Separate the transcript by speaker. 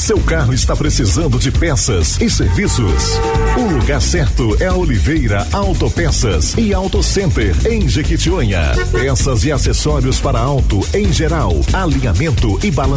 Speaker 1: Seu carro está precisando de peças e serviços? O lugar certo é a Oliveira Autopeças e Auto Center em Jequitinhonha. Peças e acessórios para auto em geral, alinhamento e balanço